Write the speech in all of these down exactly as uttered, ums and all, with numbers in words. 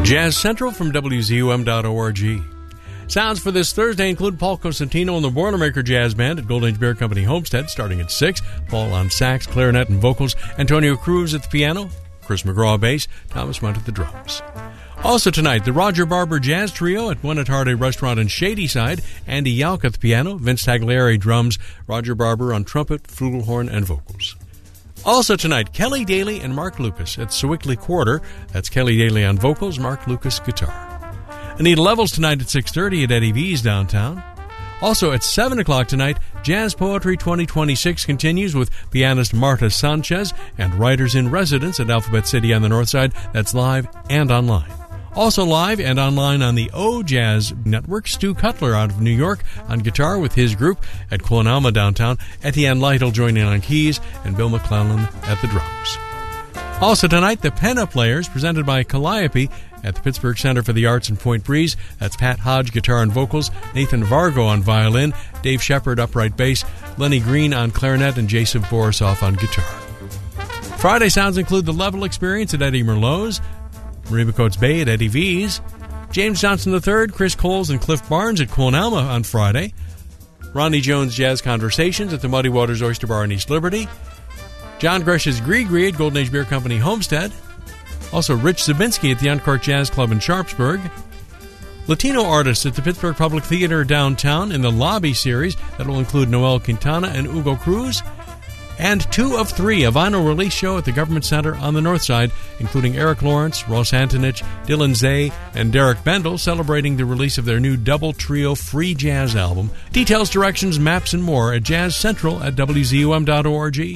Jazz Central from W Z U M dot org. Sounds for this Thursday include Paul Cosentino and the Boilermaker Jazz Band at Golden Age Beer Company Homestead starting at six. Paul on sax, clarinet, and vocals. Antonio Cruz at the piano. Chris McGraw bass. Thomas Munt at the drums. Also tonight, the Roger Barber Jazz Trio at Buena Tarde Restaurant in Shadyside. Andy Yauch at the piano. Vince Tagliari drums. Roger Barber on trumpet, flugelhorn, and vocals. Also tonight, Kelly Daly and Mark Lucas at Sewickley Quarter. That's Kelly Daly on vocals, Mark Lucas guitar. Anita Levels tonight at six thirty at Eddie V's downtown. Also at seven o'clock tonight, Jazz Poetry twenty twenty-six continues with pianist Marta Sanchez and writers in residence at Alphabet City on the North Side. That's live and online. Also live and online on the O Jazz Network, Stu Cutler out of New York on guitar with his group at Quanama downtown, Etienne Lytle joining on keys, and Bill McClellan at the drums. Also tonight, the Penna Players, presented by Calliope at the Pittsburgh Center for the Arts in Point Breeze. That's Pat Hodge, guitar and vocals, Nathan Vargo on violin, Dave Shepard, upright bass, Lenny Green on clarinet, and Jason Borisoff on guitar. Friday sounds include the Level Experience at Eddie Merlot's, Marie Coates Bay at Eddie V's, James Johnson the third, Chris Coles, and Cliff Barnes at Quanama on Friday, Ronnie Jones Jazz Conversations at the Muddy Waters Oyster Bar in East Liberty, John Gresh's Gree-Gree at Golden Age Beer Company Homestead, also Rich Zabinski at the Uncorked Jazz Club in Sharpsburg, Latino artists at the Pittsburgh Public Theater downtown in the Lobby series that will include Noel Quintana and Hugo Cruz, and two of three, a vinyl release show at the Government Center on the North Side, including Eric Lawrence, Ross Antonich, Dylan Zay, and Derek Bendel, celebrating the release of their new double trio free jazz album. Details, directions, maps, and more at Jazz Central at W Z U M dot org.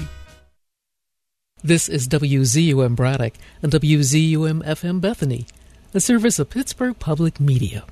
This is W Z U M Braddock and W Z U M F M Bethany, a service of Pittsburgh Public Media.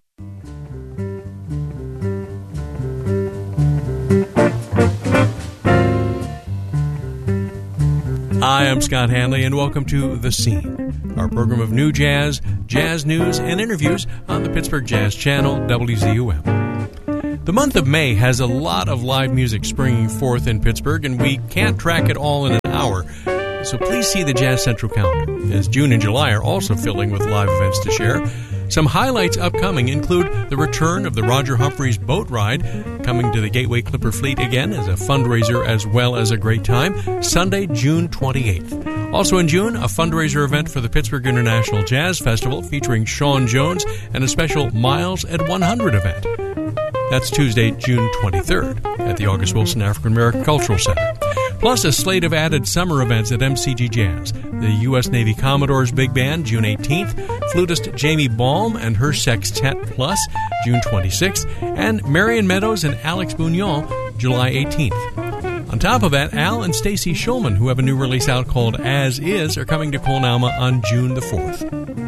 Hi, I'm Scott Hanley, and welcome to The Scene, our program of new jazz, jazz news, and interviews on the Pittsburgh Jazz Channel, W Z U M. The month of May has a lot of live music springing forth in Pittsburgh, and we can't track it all in an hour, so please see the Jazz Central calendar, as June and July are also filling with live events to share. Some highlights upcoming include the return of the Roger Humphreys boat ride, coming to the Gateway Clipper Fleet again as a fundraiser as well as a great time, Sunday, June twenty-eighth. Also in June, a fundraiser event for the Pittsburgh International Jazz Festival featuring Sean Jones and a special Miles at one hundred event. That's Tuesday, June twenty-third at the August Wilson African American Cultural Center. Plus a slate of added summer events at M C G Jazz. The U S Navy Commodores Big Band, June eighteenth, flutist Jamie Baum and her Sextet Plus, June twenty-sixth, and Marion Meadows and Alex Bugnon, July eighteenth. On top of that, Al and Stacy Schulman, who have a new release out called As Is, are coming to Quanama on June the fourth.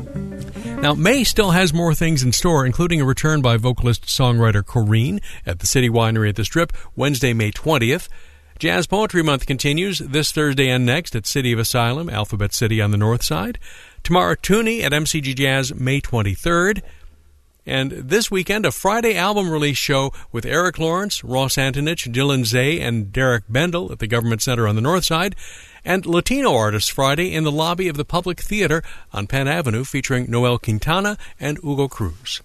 Now, May still has more things in store, including a return by vocalist-songwriter Corrine at the City Winery at the Strip, Wednesday, May twentieth. Jazz Poetry Month continues this Thursday and next at City of Asylum, Alphabet City on the North Side. Tomorrow, Tooney at M C G Jazz, May twenty-third. And this weekend, a Friday album release show with Eric Lawrence, Ross Antonich, Dylan Zay, and Derek Bendel at the Government Center on the North Side. And Latino Artists Friday in the lobby of the Public Theater on Penn Avenue featuring Noel Quintana and Hugo Cruz.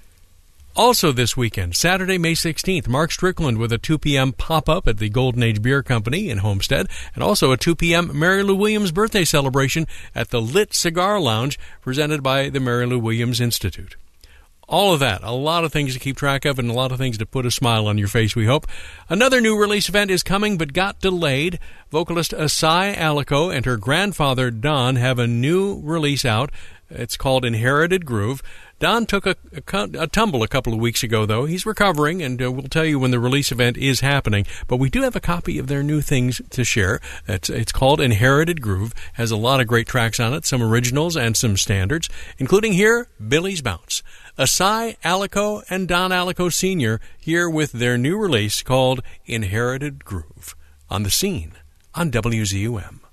Also this weekend, Saturday, May sixteenth, Mark Strickland with a two p.m. pop-up at the Golden Age Beer Company in Homestead, and also a two p.m. Mary Lou Williams birthday celebration at the Lit Cigar Lounge presented by the Mary Lou Williams Institute. All of that, a lot of things to keep track of and a lot of things to put a smile on your face, we hope. Another new release event is coming but got delayed. Vocalist Asai Alico and her grandfather Don have a new release out. It's called Inherited Groove. Don took a, a, a tumble a couple of weeks ago, though. He's recovering, and uh, we'll tell you when the release event is happening. But we do have a copy of their new things to share. It's, it's called Inherited Groove. Has a lot of great tracks on it, some originals and some standards, including here, Billy's Bounce. Asai Alico and Don Alico Senior here with their new release called Inherited Groove on The Scene on W Z U M.